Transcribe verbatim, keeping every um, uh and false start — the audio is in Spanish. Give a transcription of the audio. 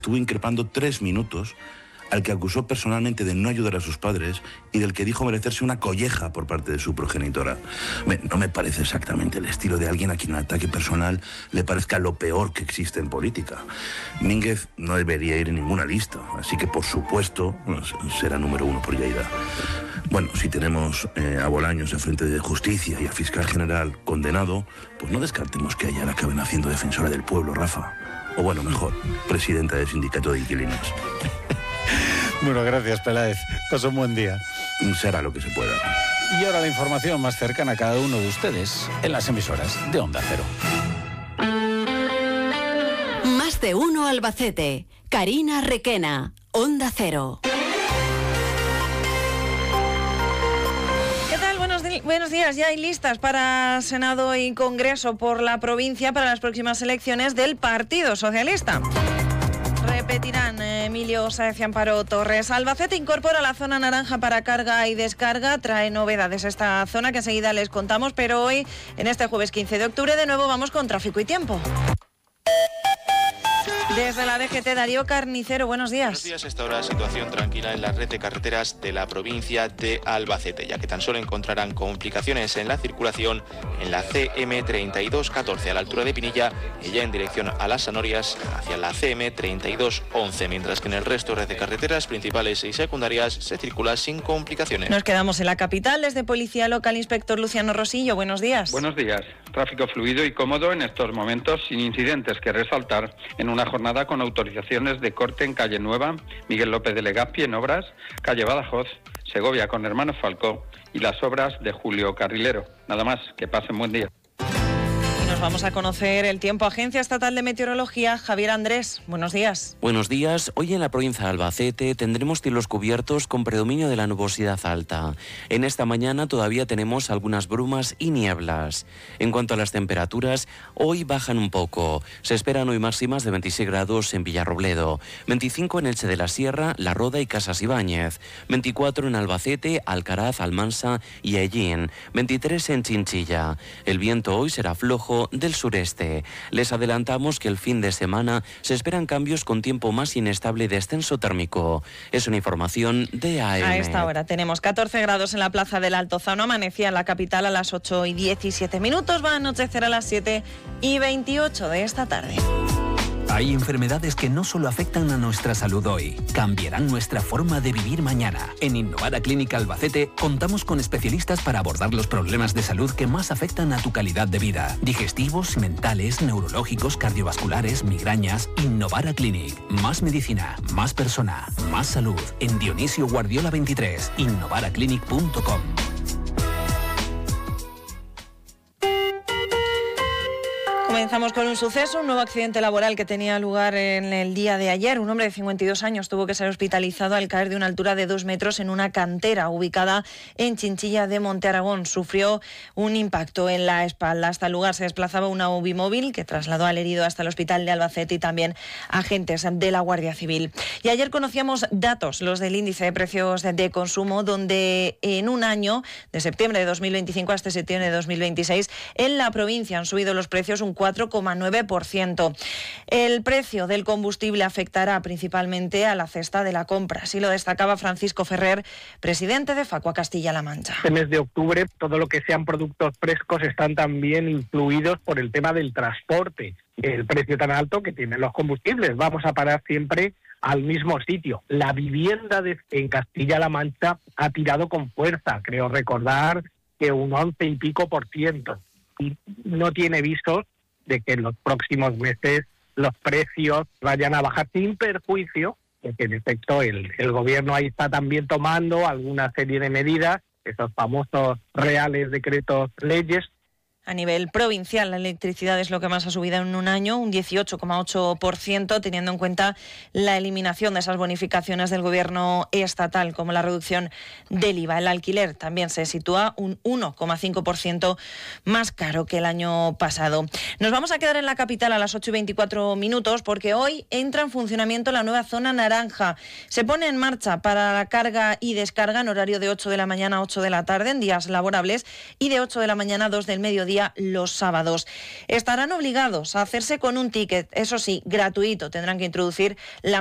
Estuvo increpando tres minutos al que acusó personalmente de no ayudar a sus padres y del que dijo merecerse una colleja por parte de su progenitora. Me, no me parece exactamente el estilo de alguien a quien un ataque personal le parezca lo peor que existe en política. Mínguez no debería ir en ninguna lista, así que por supuesto será número uno por Lleida. Bueno, si tenemos eh, a Bolaños a frente de Justicia y al fiscal general condenado, pues no descartemos que ella la acaben haciendo defensora del pueblo, Rafa. O bueno, mejor, presidenta del sindicato de inquilinos. Bueno, gracias, Peláez. Pasa un buen día. Será lo que se pueda. Y ahora la información más cercana a cada uno de ustedes en las emisoras de Onda Cero. Más de uno Albacete. Karina Requena, Onda Cero. Buenos días, ya hay listas para Senado y Congreso por la provincia para las próximas elecciones del Partido Socialista. Repetirán Emilio Sáez y Amparo Torres. Albacete incorpora la zona naranja para carga y descarga. Trae novedades esta zona que enseguida les contamos, pero hoy, en este jueves quince de octubre, de nuevo vamos con tráfico y tiempo. Desde la D G T, Darío Carnicero, buenos días. Buenos días, esta hora situación tranquila en la red de carreteras de la provincia de Albacete, ya que tan solo encontrarán complicaciones en la circulación en la C M treinta y dos catorce a la altura de Pinilla y ya en dirección a las Sanorias hacia la C M treinta y dos once, mientras que en el resto de red de carreteras principales y secundarias se circula sin complicaciones. Nos quedamos en la capital. Desde Policía Local, inspector Luciano Rosillo, buenos días. Buenos días. Tráfico fluido y cómodo en estos momentos, sin incidentes que resaltar, en una jornada con autorizaciones de corte en Calle Nueva, Miguel López de Legazpi en obras, Calle Badajoz, Segovia con Hermano Falcó y las obras de Julio Carrilero. Nada más, que pasen buen día. Nos vamos a conocer el tiempo. Agencia Estatal de Meteorología, Javier Andrés, buenos días. Buenos días. Hoy en la provincia de Albacete tendremos cielos cubiertos con predominio de la nubosidad alta. En esta mañana todavía tenemos algunas brumas y nieblas. En cuanto a las temperaturas, hoy bajan un poco. Se esperan hoy máximas de veintiséis grados en Villarrobledo, veinticinco en Elche de la Sierra, La Roda y Casas Ibáñez, veinticuatro en Albacete, Alcaraz, Almansa y Hellín, veintitrés en Chinchilla. El viento hoy será flojo del sureste. Les adelantamos que el fin de semana se esperan cambios con tiempo más inestable y descenso térmico. Es una información de A E M. A esta hora tenemos catorce grados en la plaza del Altozano. Amanecía en la capital a las ocho y diecisiete minutos. Va a anochecer a las siete y veintiocho de esta tarde. Hay enfermedades que no solo afectan a nuestra salud hoy, cambiarán nuestra forma de vivir mañana. En Innovara Clínica Albacete contamos con especialistas para abordar los problemas de salud que más afectan a tu calidad de vida. Digestivos, mentales, neurológicos, cardiovasculares, migrañas. Innovara Clinic. Más medicina, más persona, más salud. En Dionisio Guardiola veintitrés. innovara clinic punto com. Comenzamos con un suceso, un nuevo accidente laboral que tenía lugar en el día de ayer. Un hombre de cincuenta y dos años tuvo que ser hospitalizado al caer de una altura de dos metros en una cantera ubicada en Chinchilla de Monte Aragón. Sufrió un impacto en la espalda. Hasta el lugar se desplazaba una U B I móvil que trasladó al herido hasta el hospital de Albacete y también agentes de la Guardia Civil. Y ayer conocíamos datos, los del índice de precios de, de consumo, donde en un año, de septiembre de dos mil veinticinco hasta septiembre de dos mil veintiséis, en la provincia han subido los precios un cuatro coma nueve por ciento. El precio del combustible afectará principalmente a la cesta de la compra. Así lo destacaba Francisco Ferrer, presidente de Facua Castilla-La Mancha. Este mes de octubre, todo lo que sean productos frescos están también influidos por el tema del transporte. El precio tan alto que tienen los combustibles. Vamos a parar siempre al mismo sitio. La vivienda de, en Castilla-La Mancha ha tirado con fuerza. Creo recordar que un once y pico por ciento. Y no tiene visos de que en los próximos meses los precios vayan a bajar sin perjuicio, porque en efecto el, el gobierno ahí está también tomando alguna serie de medidas, esos famosos reales decretos leyes. A nivel provincial, la electricidad es lo que más ha subido en un año, un dieciocho coma ocho por ciento, teniendo en cuenta la eliminación de esas bonificaciones del gobierno estatal, como la reducción del I V A. El alquiler también se sitúa un uno coma cinco por ciento más caro que el año pasado. Nos vamos a quedar en la capital a las ocho y veinticuatro minutos, porque hoy entra en funcionamiento la nueva zona naranja. Se pone en marcha para la carga y descarga en horario de ocho de la mañana a ocho de la tarde, en días laborables, y de ocho de la mañana a dos del mediodía mediodía los sábados. Estarán obligados a hacerse con un ticket, eso sí, gratuito. Tendrán que introducir la